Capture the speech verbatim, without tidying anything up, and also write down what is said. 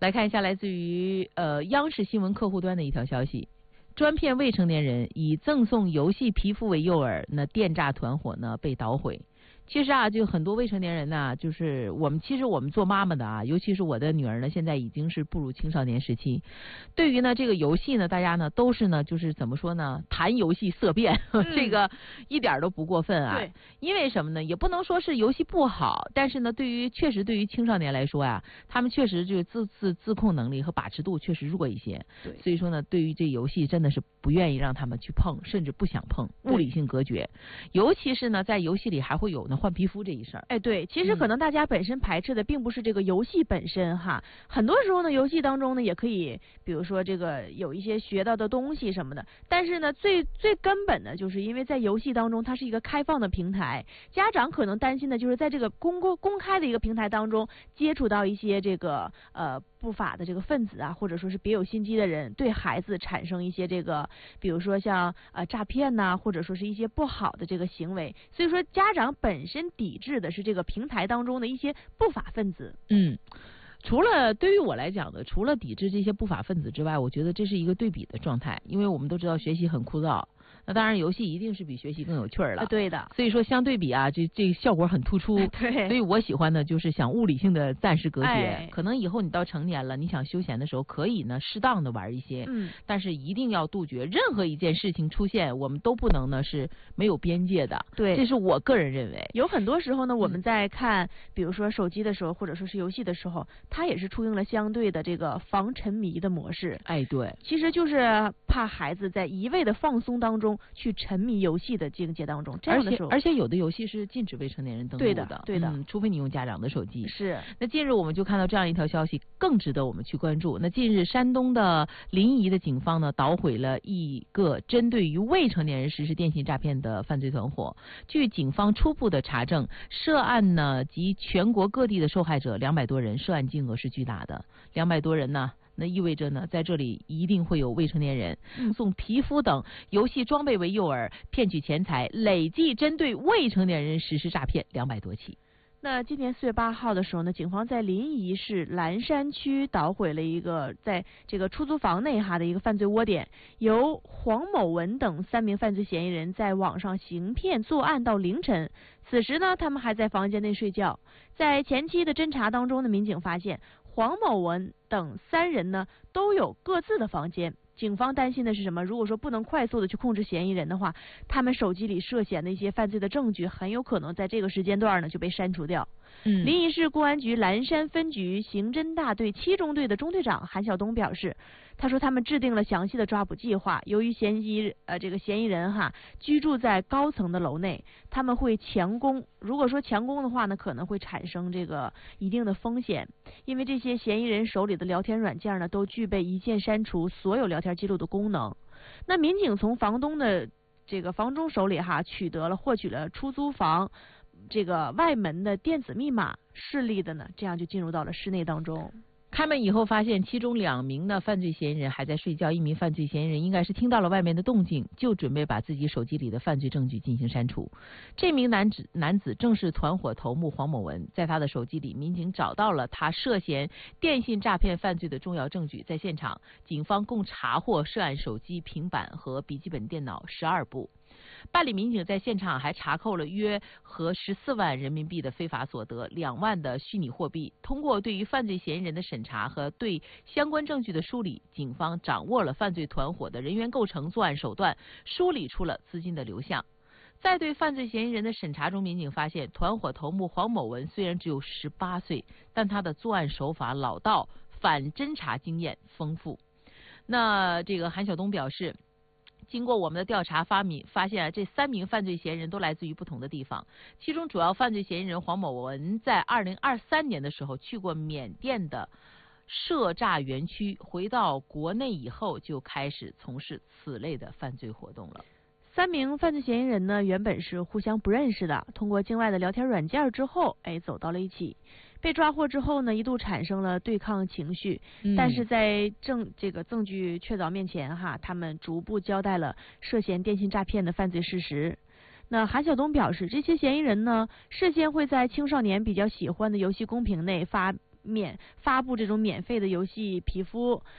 来看一下来自于呃央视新闻客户端的一条消息。专骗未成年人以赠送游戏皮肤为诱饵，那电诈团伙呢被捣毁。其实啊，就很多未成年人呢，就是我们其实我们做妈妈的啊，尤其是我的女儿呢，现在已经是步入青少年时期。对于呢这个游戏呢，大家呢都是呢就是怎么说呢，谈游戏色变，嗯、这个一点都不过分啊。 对， 因为什么呢？也不能说是游戏不好，但是呢，对于确实对于青少年来说呀，他们确实就是自自自控能力和把持度确实弱一些。 对， 所以说呢，对于这游戏真的是不愿意让他们去碰，甚至不想碰，物理性隔绝。尤其是呢，在游戏里还会有呢换皮肤这一事儿。 哎，对，其实可能大家本身排斥的并不是这个游戏本身哈，很多时候呢，游戏当中呢也可以，比如说这个有一些学到的东西什么的，但是呢，最最根本的就是因为在游戏当中它是一个开放的平台，家长可能担心的就是在这个公公公开的一个平台当中接触到一些这个呃不法的这个分子啊，或者说是别有心机的人，对孩子产生一些这个，比如说像呃诈骗呐、啊，或者说是一些不好的这个行为，所以说家长本身抵制的是这个平台当中的一些不法分子。 嗯。除了对于我来讲的，除了抵制这些不法分子之外，我觉得这是一个对比的状态，因为我们都知道学习很枯燥，那当然游戏一定是比学习更有趣儿了。 啊、对的。 所以说相对比啊，这这效果很突出。 对。 所以我喜欢的就是想物理性的暂时隔绝、 哎。 可能以后你到成年了，你想休闲的时候可以呢适当的玩一些， 嗯， 但是一定要杜绝任何一件事情出现，我们都不能呢是没有边界的。 对， 这是我个人认为。 有很多时候呢，我们在看，比如说手机的时候，或者说是游戏的时候，它也是出现了相对的这个防沉迷的模式。 哎，对， 其实就是怕孩子在一味的放松当中去沉迷游戏的境界当中，这样的时候， 而且而且有的游戏是禁止未成年人登录的， 对的，对的、 嗯，除非你用家长的手机。 是。 那近日我们就看到这样一条消息，更值得我们去关注。那近日山东的临沂的警方呢，捣毁了一个针对于未成年人实施电信诈骗的犯罪团伙。据警方初步的查证，涉案呢及全国各地的受害者两百多人，涉案金额是巨大的。两百多人呢，那意味着呢，在这里一定会有未成年人送皮肤等游戏装备为诱饵，骗取钱财，累计针对未成年人实施诈骗两百多起。 那今年四月八号的时候呢，警方在临沂市蓝山区捣毁了一个在这个出租房内哈的一个犯罪窝点，由黄某文等三名犯罪嫌疑人在网上行骗作案到凌晨。此时呢，他们还在房间内睡觉。在前期的侦查当中呢，民警发现黄某文等三人呢都有各自的房间。警方担心的是什么？如果说不能快速的去控制嫌疑人的话，他们手机里涉嫌的一些犯罪的证据很有可能在这个时间段呢就被删除掉。 嗯， 临沂市公安局蓝山分局刑侦大队七中队的中队长韩晓东表示，他说他们制定了详细的抓捕计划。由于嫌疑呃这个嫌疑人哈居住在高层的楼内，他们会强攻。如果说强攻的话呢，可能会产生这个一定的风险，因为这些嫌疑人手里的聊天软件呢都具备一键删除所有聊天记录的功能。那民警从房东的这个房中手里哈取得了获取了出租房这个外门的电子密码，顺利的呢这样就进入到了室内当中。 开门以后发现其中两名的犯罪嫌疑人还在睡觉，一名犯罪嫌疑人应该是听到了外面的动静，就准备把自己手机里的犯罪证据进行删除。这名男子男子正是团伙头目黄某文，在他的手机里，民警找到了他涉嫌电信诈骗犯罪的重要证据。在现场，警方共查获涉案手机、平板和笔记本电脑十二部。办理民警在现场还查扣了约合十四万人民币的非法所得，两万的虚拟货币。通过对于犯罪嫌疑人的审查和对相关证据的梳理，警方掌握了犯罪团伙的人员构成、作案手段，梳理出了资金的流向。在对犯罪嫌疑人的审查中，民警发现团伙头目黄某文虽然只有十八岁，但他的作案手法老道，反侦查经验丰富。那这个韩晓东表示，经过我们的调查发明发现，这三名犯罪嫌疑人都来自于不同的地方。其中主要犯罪嫌疑人黄某文在二零二三年的时候去过缅甸的涉诈园区，回到国内以后就开始从事此类的犯罪活动了。 三名犯罪嫌疑人呢，原本是互相不认识的，通过境外的聊天软件之后，哎，走到了一起。被抓获之后呢，一度产生了对抗情绪，嗯、但是在证这个证据确凿面前哈，他们逐步交代了涉嫌电信诈骗的犯罪事实。那韩晓东表示，这些嫌疑人呢，事先会在青少年比较喜欢的游戏公屏内发免发布这种免费的游戏皮肤，